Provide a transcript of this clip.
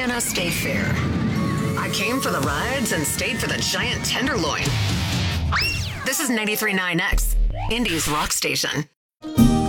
Vienna State Fair. I came for the rides and stayed for the giant tenderloin. This is 93.9X, Indy's rock station.